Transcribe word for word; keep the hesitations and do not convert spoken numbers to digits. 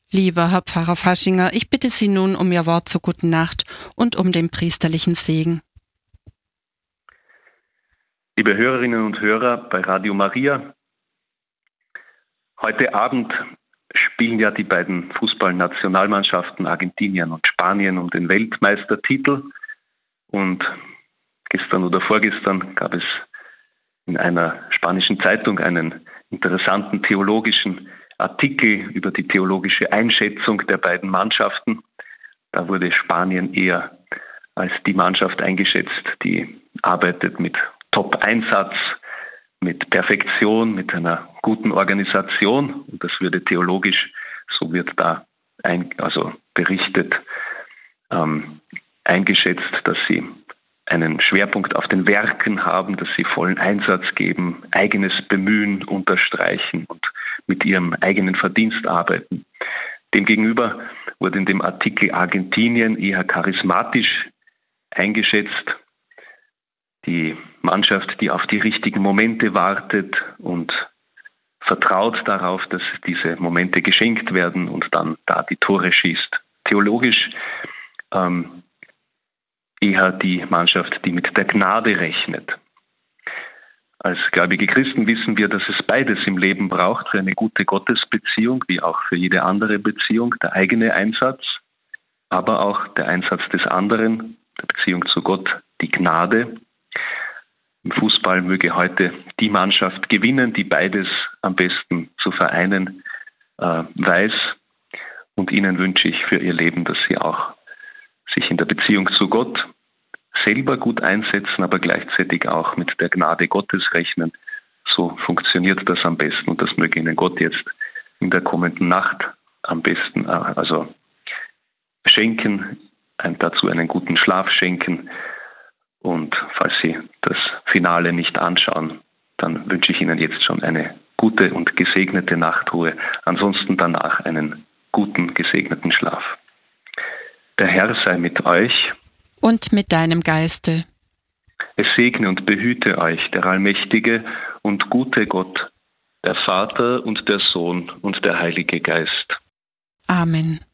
Lieber Herr Pfarrer Faschinger, ich bitte Sie nun um Ihr Wort zur guten Nacht und um den priesterlichen Segen. Liebe Hörerinnen und Hörer bei Radio Maria, heute Abend spielen ja die beiden Fußballnationalmannschaften Argentinien und Spanien um den Weltmeistertitel. Und gestern oder vorgestern gab es in einer spanischen Zeitung einen interessanten theologischen Artikel über die theologische Einschätzung der beiden Mannschaften. Da wurde Spanien eher als die Mannschaft eingeschätzt, die arbeitet mit Top-Einsatz, mit Perfektion, mit einer guten Organisation. Und das würde theologisch, so wird da ein, also berichtet, ähm, eingeschätzt, dass sie einen Schwerpunkt auf den Werken haben, dass sie vollen Einsatz geben, eigenes Bemühen unterstreichen und mit ihrem eigenen Verdienst arbeiten. Demgegenüber wurde in dem Artikel Argentinien eher charismatisch eingeschätzt. Die Mannschaft, die auf die richtigen Momente wartet und vertraut darauf, dass diese Momente geschenkt werden und dann da die Tore schießt. Theologisch ähm, eher die Mannschaft, die mit der Gnade rechnet. Als gläubige Christen wissen wir, dass es beides im Leben braucht für eine gute Gottesbeziehung, wie auch für jede andere Beziehung, der eigene Einsatz, aber auch der Einsatz des anderen, der Beziehung zu Gott, die Gnade. Im Fußball möge heute die Mannschaft gewinnen, die beides am besten zu vereinen äh, weiß. Und Ihnen wünsche ich für Ihr Leben, dass Sie auch sich in der Beziehung zu Gott selber gut einsetzen, aber gleichzeitig auch mit der Gnade Gottes rechnen. So funktioniert das am besten und das möge Ihnen Gott jetzt in der kommenden Nacht am besten äh, also schenken, ein, dazu einen guten Schlaf schenken. Und falls Sie das Finale nicht anschauen, dann wünsche ich Ihnen jetzt schon eine gute und gesegnete Nachtruhe. Ansonsten danach einen guten, gesegneten Schlaf. Der Herr sei mit euch. Und mit deinem Geiste. Es segne und behüte euch der allmächtige und gute Gott, der Vater und der Sohn und der Heilige Geist. Amen.